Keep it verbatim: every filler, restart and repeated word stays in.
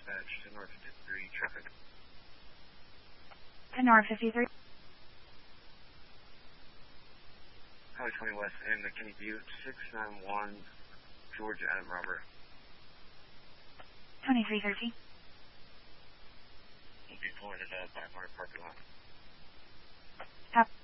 dispatch to North fifty-three traffic. To North fifty-three. Highway twenty West and McKinney Butte, six nine one, George Adam Robert. twenty-three thirteen. Will be pulling it up by our parking lot. Up.